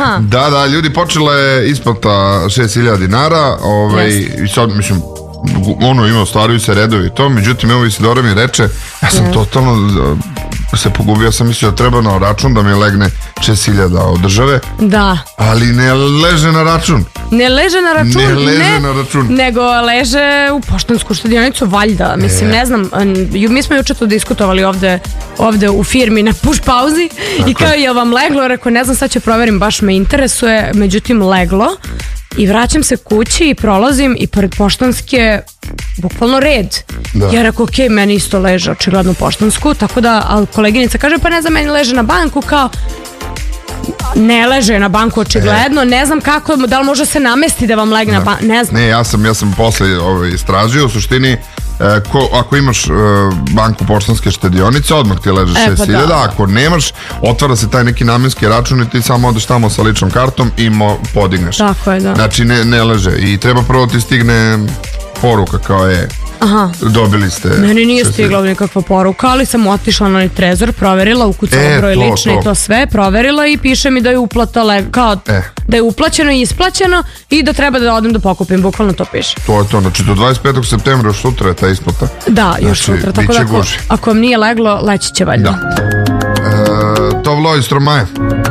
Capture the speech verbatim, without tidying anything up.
Aha. Da, da, ljudi, počela je isplata šest hiljada dinara, ovaj, i sad, mislim, ono ima, ostvaruju se redovi i to, međutim, evo Isidora mi reče, ja sam yes. totalno se pogubio, sam mislio da treba na račun da mi legne šest hiljada od države, da, ali ne leže na račun. Ne leže na račun, ne, leže ne, na račun. Nego leže u poštansku štedionicu, valjda, mislim, e. ne znam, mi smo juče to diskutovali ovde, ovde u firmi na push pauzi. Tako. I kao je vam leglo, rekao, ne znam, sad ću proverim, baš me interesuje, međutim leglo. I vraćam se kući i prolazim i pored poštanske bukvalno red. Da. Ja rekao, ok, meni isto leže očigledno poštansku, tako da, ali koleginica kaže, pa ne znam, meni leže na banku, kao ne leže na banku očigledno, e. ne znam kako, da li može se namesti da vam legne da. na banku, ne znam. Ne, ja sam, ja sam posle ovaj, istražio, u suštini, E, ko, ako imaš e, banku poštanske štedionice, odmah ti leže šest hiljada, e, pa ako nemaš, otvara se taj neki namenski račun i ti samo odeš tamo sa ličnom kartom i mo, podigneš. Tako je, da. Znači ne, ne leže i treba prvo ti stigne poruka kao je, aha, dobili ste. Meni nije stigla nikakva poruka, ali sam otišla na trezor, proverila, ukucala e, broj to, lični to. i to sve, proverila i piše mi da je upplata le, kao e. da je uplaćeno i isplaćeno i da treba da odem da pokupim, bukvalno to piše. To je to, znači do dvadeset petog septembra još sutra je ta isplata. Da, još znači, sutra, tako da ako, ako vam nije leglo, leći će valjda. Da. E, to vlo iz Stromaje.